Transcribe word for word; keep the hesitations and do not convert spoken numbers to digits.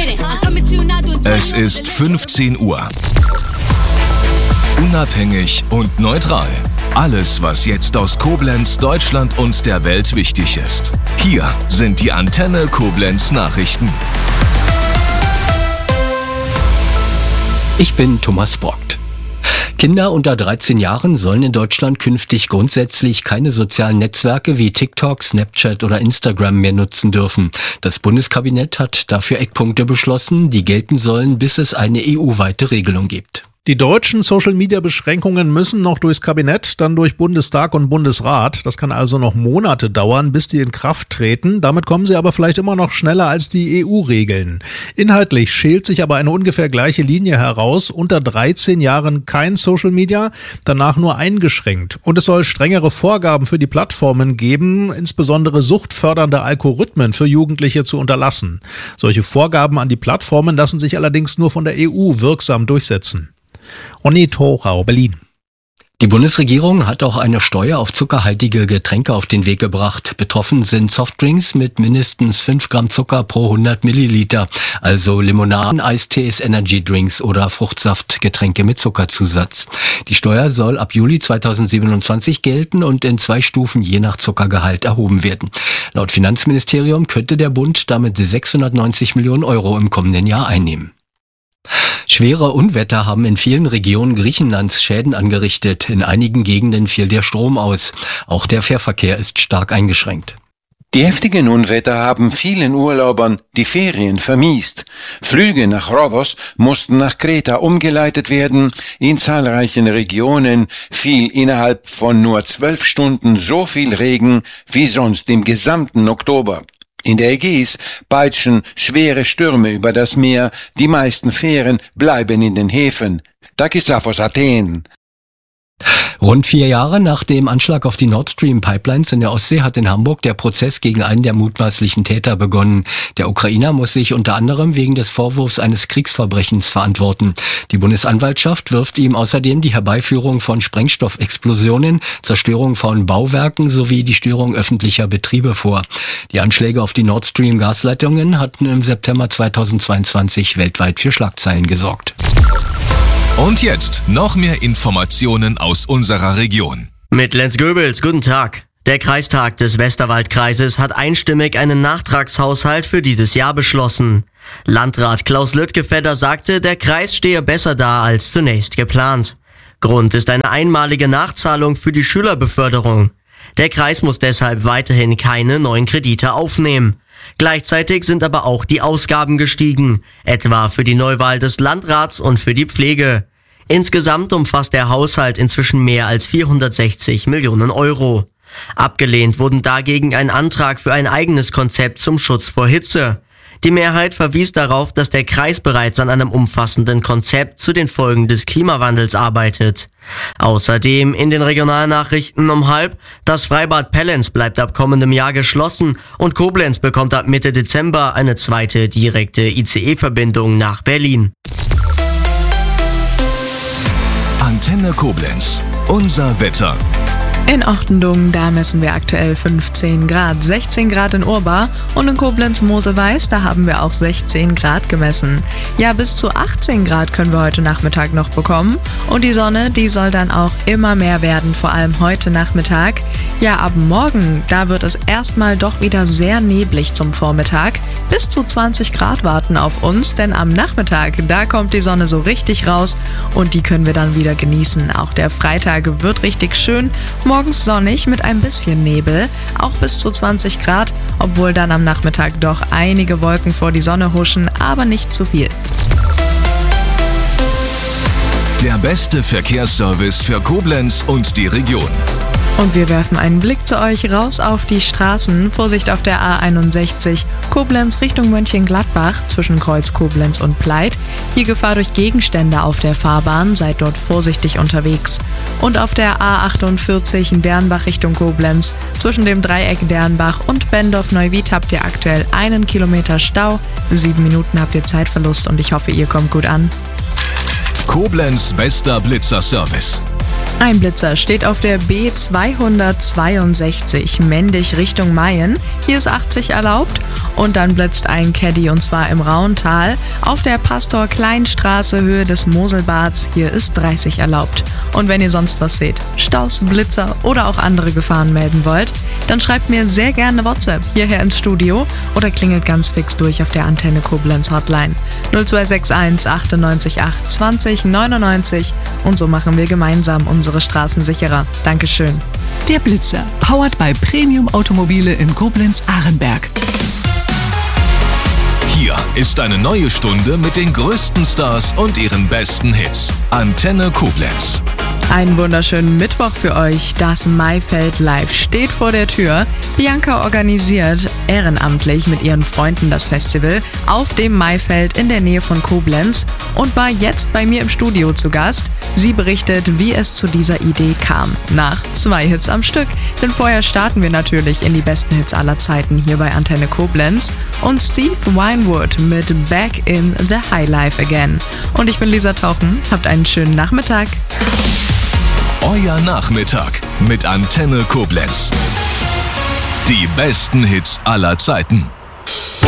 Es ist fünfzehn Uhr. Unabhängig und neutral. Alles, was jetzt aus Koblenz, Deutschland und der Welt wichtig ist. Hier sind die Antenne Koblenz Nachrichten. Ich bin Thomas Brockt. Kinder unter dreizehn Jahren sollen in Deutschland künftig grundsätzlich keine sozialen Netzwerke wie TikTok, Snapchat oder Instagram mehr nutzen dürfen. Das Bundeskabinett hat dafür Eckpunkte beschlossen, die gelten sollen, bis es eine E U-weite Regelung gibt. Die deutschen Social-Media-Beschränkungen müssen noch durchs Kabinett, dann durch Bundestag und Bundesrat. Das kann also noch Monate dauern, bis die in Kraft treten. Damit kommen sie aber vielleicht immer noch schneller als die E U-Regeln. Inhaltlich schält sich aber eine ungefähr gleiche Linie heraus. Unter dreizehn Jahren kein Social-Media, danach nur eingeschränkt. Und es soll strengere Vorgaben für die Plattformen geben, insbesondere suchtfördernde Algorithmen für Jugendliche zu unterlassen. Solche Vorgaben an die Plattformen lassen sich allerdings nur von der E U wirksam durchsetzen. Ronny Thorau, Berlin. Die Bundesregierung hat auch eine Steuer auf zuckerhaltige Getränke auf den Weg gebracht. Betroffen sind Softdrinks mit mindestens fünf Gramm Zucker pro hundert Milliliter, also Limonaden, Eistees, Energydrinks oder Fruchtsaftgetränke mit Zuckerzusatz. Die Steuer soll ab Juli zweitausendsiebenundzwanzig gelten und in zwei Stufen je nach Zuckergehalt erhoben werden. Laut Finanzministerium könnte der Bund damit sechshundertneunzig Millionen Euro im kommenden Jahr einnehmen. Schwere Unwetter haben in vielen Regionen Griechenlands Schäden angerichtet. In einigen Gegenden fiel der Strom aus. Auch der Fährverkehr ist stark eingeschränkt. Die heftigen Unwetter haben vielen Urlaubern die Ferien vermiest. Flüge nach Rhodos mussten nach Kreta umgeleitet werden. In zahlreichen Regionen fiel innerhalb von nur zwölf Stunden so viel Regen wie sonst im gesamten Oktober. In der Ägäis peitschen schwere Stürme über das Meer, die meisten Fähren bleiben in den Häfen. Takisafos Athen. Rund vier Jahre nach dem Anschlag auf die Nord Stream Pipelines in der Ostsee hat in Hamburg der Prozess gegen einen der mutmaßlichen Täter begonnen. Der Ukrainer muss sich unter anderem wegen des Vorwurfs eines Kriegsverbrechens verantworten. Die Bundesanwaltschaft wirft ihm außerdem die Herbeiführung von Sprengstoffexplosionen, Zerstörung von Bauwerken sowie die Störung öffentlicher Betriebe vor. Die Anschläge auf die Nord Stream Gasleitungen hatten im September zweitausendzweiundzwanzig weltweit für Schlagzeilen gesorgt. Und jetzt noch mehr Informationen aus unserer Region. Mit Lenz Goebels, guten Tag. Der Kreistag des Westerwaldkreises hat einstimmig einen Nachtragshaushalt für dieses Jahr beschlossen. Landrat Klaus Lüttgefedder sagte, der Kreis stehe besser da als zunächst geplant. Grund ist eine einmalige Nachzahlung für die Schülerbeförderung. Der Kreis muss deshalb weiterhin keine neuen Kredite aufnehmen. Gleichzeitig sind aber auch die Ausgaben gestiegen, etwa für die Neuwahl des Landrats und für die Pflege. Insgesamt umfasst der Haushalt inzwischen mehr als vierhundertsechzig Millionen Euro. Abgelehnt wurden dagegen ein Antrag für ein eigenes Konzept zum Schutz vor Hitze. Die Mehrheit verwies darauf, dass der Kreis bereits an einem umfassenden Konzept zu den Folgen des Klimawandels arbeitet. Außerdem in den Regionalnachrichten um halb, das Freibad Pellenz bleibt ab kommendem Jahr geschlossen und Koblenz bekommt ab Mitte Dezember eine zweite direkte I C E-Verbindung nach Berlin. Antenne Koblenz, unser Wetter. In Ochtendungen, da messen wir aktuell fünfzehn Grad, sechzehn Grad in Urbar und in Koblenz-Mosel-Weiß, da haben wir auch sechzehn Grad gemessen. Ja, bis zu achtzehn Grad können wir heute Nachmittag noch bekommen und die Sonne, die soll dann auch immer mehr werden, vor allem heute Nachmittag. Ja, ab morgen, da wird es erstmal doch wieder sehr neblig zum Vormittag. Bis zu zwanzig Grad warten auf uns, denn am Nachmittag, da kommt die Sonne so richtig raus und die können wir dann wieder genießen. Auch der Freitag wird richtig schön. Morgens sonnig mit ein bisschen Nebel, auch bis zu zwanzig Grad, obwohl dann am Nachmittag doch einige Wolken vor die Sonne huschen, aber nicht zu viel. Der beste Verkehrsservice für Koblenz und die Region. Und wir werfen einen Blick zu euch raus auf die Straßen. Vorsicht auf der A einundsechzig, Koblenz Richtung Mönchengladbach, zwischen Kreuz Koblenz und Pleit. Hier Gefahr durch Gegenstände auf der Fahrbahn, seid dort vorsichtig unterwegs. Und auf der A achtundvierzig in Dernbach Richtung Koblenz, zwischen dem Dreieck Dernbach und Bendorf-Neuwied habt ihr aktuell einen Kilometer Stau. Sieben Minuten habt ihr Zeitverlust und ich hoffe, ihr kommt gut an. Koblenz bester Blitzerservice. Ein Blitzer steht auf der B zweihundertzweiundsechzig Mendig Richtung Mayen. Hier ist achtzig erlaubt. Und dann blitzt ein Caddy und zwar im Rauntal auf der Pastor-Klein-Straße Höhe des Moselbads. Hier ist dreißig erlaubt. Und wenn ihr sonst was seht, Staus, Blitzer oder auch andere Gefahren melden wollt, dann schreibt mir sehr gerne eine WhatsApp hierher ins Studio oder klingelt ganz fix durch auf der Antenne Koblenz Hotline null zwei sechs eins achtundneunzig acht zwanzig neunundneunzig und so machen wir gemeinsam unsere Straßen sicherer. Dankeschön. Der Blitzer, powered by Premium Automobile in Koblenz-Arenberg. Hier ist eine neue Stunde mit den größten Stars und ihren besten Hits. Antenne Koblenz. Einen wunderschönen Mittwoch für euch. Das Maifeld Live steht vor der Tür. Bianca organisiert ehrenamtlich mit ihren Freunden das Festival auf dem Maifeld in der Nähe von Koblenz und war jetzt bei mir im Studio zu Gast. Sie berichtet, wie es zu dieser Idee kam. Nach zwei Hits am Stück. Denn vorher starten wir natürlich in die besten Hits aller Zeiten hier bei Antenne Koblenz. Und Steve Winwood mit Back in the High Life Again. Und ich bin Lisa Tauchen. Habt einen schönen Nachmittag. Euer Nachmittag mit Antenne Koblenz. Die besten Hits aller Zeiten.